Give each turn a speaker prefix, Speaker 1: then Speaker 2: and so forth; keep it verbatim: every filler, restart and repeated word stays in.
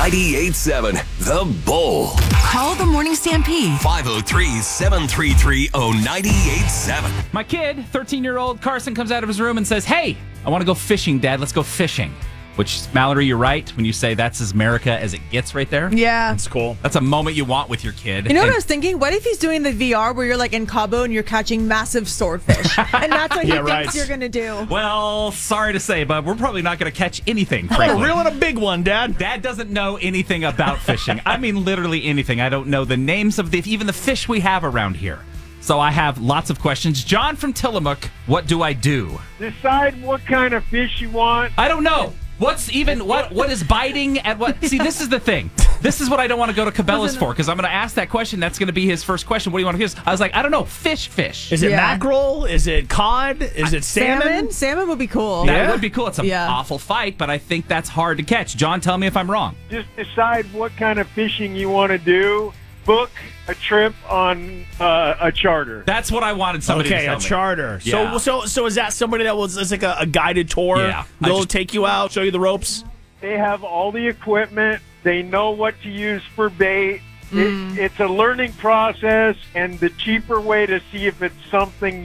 Speaker 1: ninety-eight seven The Bull.
Speaker 2: Call the Morning Stampede.
Speaker 1: five oh three, seven three three, oh nine eight seven.
Speaker 3: My kid, thirteen-year-old Carson, comes out of his room and says, hey, I want to go fishing, Dad. Let's go fishing. Which, Mallory, you're right when you say that's as America as it gets right there.
Speaker 4: Yeah.
Speaker 5: That's cool.
Speaker 3: That's a moment you want with your kid.
Speaker 4: You know
Speaker 3: And-
Speaker 4: what I was thinking? What if he's doing the V R where you're like in Cabo and you're catching massive swordfish? And that's what he
Speaker 5: Yeah,
Speaker 4: thinks
Speaker 5: right.
Speaker 4: you're going to do.
Speaker 3: Well, sorry to say, but we're probably not going to catch anything,
Speaker 5: Oh,
Speaker 3: frankly.
Speaker 5: reeling a big one, Dad.
Speaker 3: Dad doesn't know anything about fishing. I mean, literally anything. I don't know the names of the even the fish we have around here. So I have lots of questions. John from Tillamook, what do I do?
Speaker 6: Decide what kind of fish you want.
Speaker 3: I don't know. What's even what what is biting at what? See, this is the thing. This is what I don't want to go to Cabela's for, because I'm going to ask that question. That's going to be his first question. What do you want to do? I was like, I don't know. Fish, fish.
Speaker 5: Is it
Speaker 4: Yeah.
Speaker 5: mackerel? Is it cod? Is it salmon?
Speaker 4: Salmon? Salmon would be cool.
Speaker 3: That
Speaker 5: Yeah.
Speaker 3: would be cool. It's an
Speaker 4: Yeah.
Speaker 3: awful fight, but I think that's hard to catch. John, tell me if I'm wrong.
Speaker 6: Just decide what kind of fishing you want to do. Book a trip on uh, a charter.
Speaker 3: That's what I wanted somebody
Speaker 5: Okay,
Speaker 3: to tell
Speaker 5: a
Speaker 3: me.
Speaker 5: charter.
Speaker 3: Yeah.
Speaker 5: So, so, so is that somebody that was it's like a, a guided tour?
Speaker 3: Yeah. I
Speaker 5: They'll
Speaker 3: just-
Speaker 5: take you out, show you the ropes.
Speaker 6: They have all the equipment. They know what to use for bait. It, it's a learning process, and the cheaper way to see if it's something